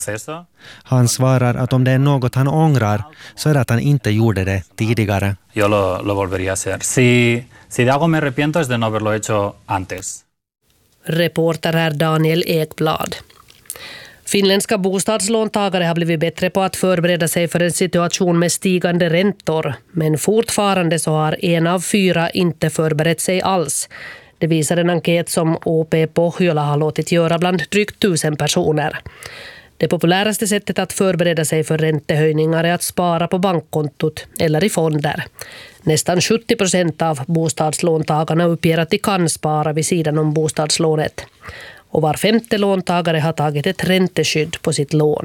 Han svarar att om det är något han ångrar så är det att han inte gjorde det tidigare. Yo lo volvería a hacer. Si de algo me arrepiento es de no haberlo hecho antes. Reporter är Daniel Ekblad. Finländska bostadslåntagare har blivit bättre på att förbereda sig för en situation med stigande räntor. Men fortfarande så har 1 av 4 inte förberett sig alls. Det visar en enkät som OP Pohjola har låtit göra bland drygt 1000 personer. Det populäraste sättet att förbereda sig för räntehöjningar är att spara på bankkontot eller i fonder. Nästan 70% av bostadslåntagarna uppger att de kan spara vid sidan om bostadslånet. Och var 5:e låntagare har tagit ett ränteskydd på sitt lån.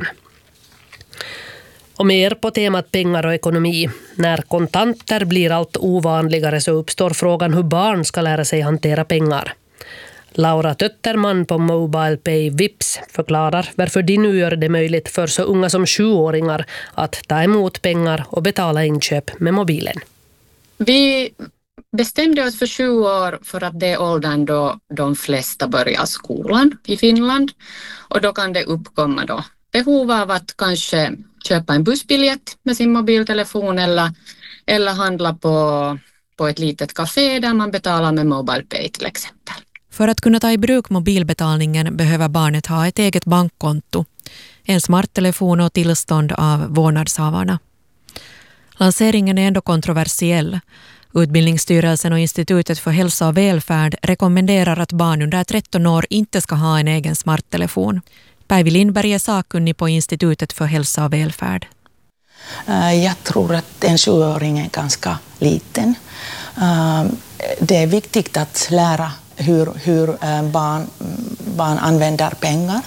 Och mer på temat pengar och ekonomi. När kontanter blir allt ovanligare så uppstår frågan hur barn ska lära sig hantera pengar. Laura Tötterman på Mobile Pay Vips förklarar varför de nu gör det möjligt för så unga som 7-åringar att ta emot pengar och betala inköp med mobilen. Vi bestämde oss för 7 år för att det är åldern då de flesta börjar skolan i Finland. Och då kan det uppkomma då behov av att kanske köpa en bussbiljett med sin mobiltelefon eller handla på ett litet café där man betalar med Mobile Pay till exempel. För att kunna ta i bruk mobilbetalningen behöver barnet ha ett eget bankkonto, en smarttelefon och tillstånd av vårdnadshavarna. Lanseringen är ändå kontroversiell. Utbildningsstyrelsen och Institutet för hälsa och välfärd rekommenderar att barn under 13 år inte ska ha en egen smarttelefon. Päivi Lindberg är sakkunnig på Institutet för hälsa och välfärd. Jag tror att en 7-åring är ganska liten. Det är viktigt att lära hur barn använder pengar.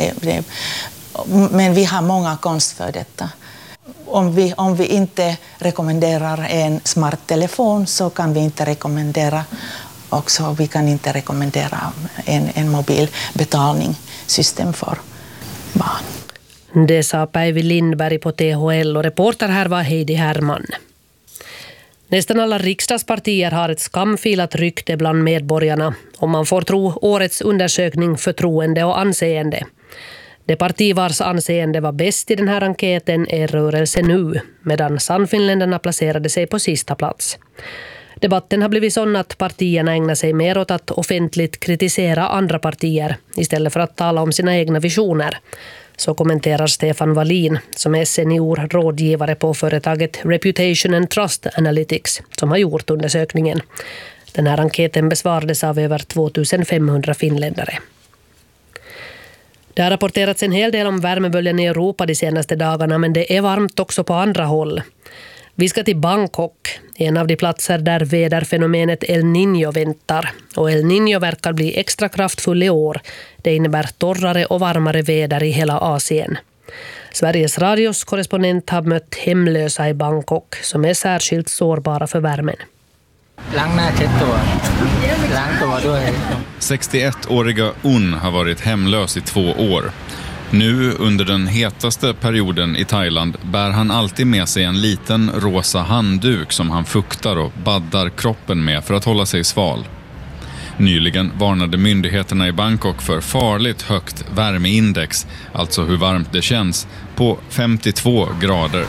Men vi har många konst för detta. Om vi inte rekommenderar en smarttelefon så kan vi inte rekommendera också, vi kan inte rekommendera en mobilbetalningssystem för barn. Det sa Päivi Lindberg på THL och reporter här var Heidi Herman. Nästan alla riksdagspartier har ett skamfilat rykte bland medborgarna om man får tro årets undersökning Förtroende och anseende. Det parti vars anseende var bäst i den här enkäten är Rörelse Nu, medan Sannfinländarna placerade sig på sista plats. Debatten har blivit sån att partierna ägnar sig mer åt att offentligt kritisera andra partier istället för att tala om sina egna visioner. Så kommenterar Stefan Wallin som är seniorrådgivare på företaget Reputation and Trust Analytics som har gjort undersökningen. Den här enkäten besvarades av över 2500 finländare. Det har rapporterats en hel del om värmeböljan i Europa de senaste dagarna, men det är varmt också på andra håll. Vi ska till Bangkok, en av de platser där väderfenomenet El Niño väntar. Och El Niño verkar bli extra kraftfull i år. Det innebär torrare och varmare väder i hela Asien. Sveriges Radios korrespondent har mött hemlösa i Bangkok som är särskilt sårbara för värmen. 61-åriga Un har varit hemlös i 2 år. Nu under den hetaste perioden i Thailand bär han alltid med sig en liten rosa handduk som han fuktar och baddar kroppen med för att hålla sig sval. Nyligen varnade myndigheterna i Bangkok för farligt högt värmeindex, alltså hur varmt det känns, på 52 grader.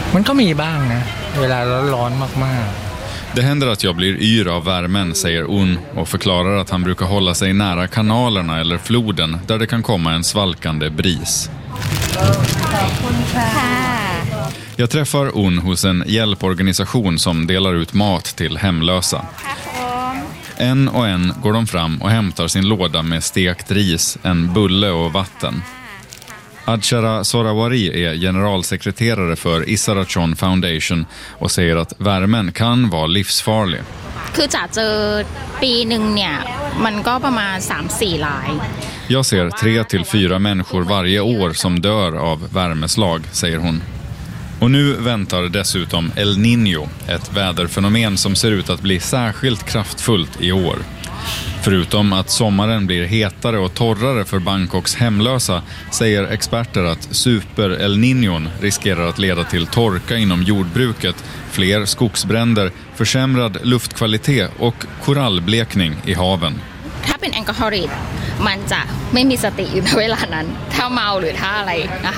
Det händer att jag blir yr av värmen, säger Un och förklarar att han brukar hålla sig nära kanalerna eller floden där det kan komma en svalkande bris. Jag träffar Un hos en hjälporganisation som delar ut mat till hemlösa. En och en går de fram och hämtar sin låda med stekt ris, en bulle och vatten. Adshara Sorawari är generalsekreterare för Isarachon Foundation och säger att värmen kan vara livsfarlig. Jag ser 3-4 människor varje år som dör av värmeslag, säger hon. Och nu väntar dessutom El Niño, ett väderfenomen som ser ut att bli särskilt kraftfullt i år. Förutom att sommaren blir hetare och torrare för Bangkoks hemlösa säger experter att super El Niñon riskerar att leda till torka inom jordbruket, fler skogsbränder, försämrad luftkvalitet och korallblekning i haven. มันจะไม่มีสติอยู่ในเวลานั้นถ้าเมาหรือถ้าอะไรนะคะ